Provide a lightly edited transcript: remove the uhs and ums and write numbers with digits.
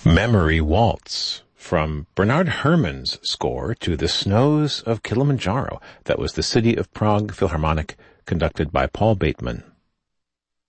Memory Waltz from Bernard Herrmann's score to The Snows of Kilimanjaro. That was the City of Prague Philharmonic, conducted by Paul Bateman.